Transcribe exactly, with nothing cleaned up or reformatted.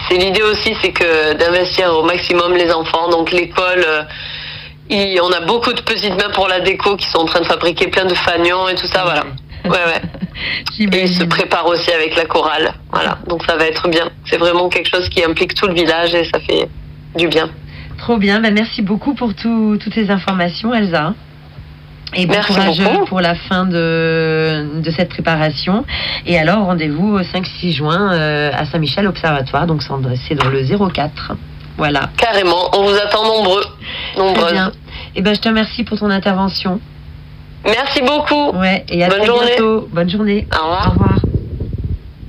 c'est l'idée aussi, c'est que d'investir au maximum les enfants. Donc l'école, euh, il, on a beaucoup de petites mains pour la déco qui sont en train de fabriquer plein de fanions et tout ça, voilà. Ouais, ouais. Et ils se préparent aussi avec la chorale, voilà. Donc ça va être bien. C'est vraiment quelque chose qui implique tout le village et ça fait du bien. Trop bien. Ben, merci beaucoup pour tout, toutes ces informations, Elsa. Et bon Merci courage beaucoup. pour la fin de, de cette préparation. Et alors, rendez-vous au cinq six juin euh, à Saint-Michel Observatoire. Donc, c'est dans le zéro quatre. Voilà. Carrément. On vous attend nombreux. Nombreuses. Très bien. Et ben, je te remercie pour ton intervention. Merci beaucoup. Ouais. Et à Bonne très journée. bientôt. Bonne journée. Au revoir. Au revoir.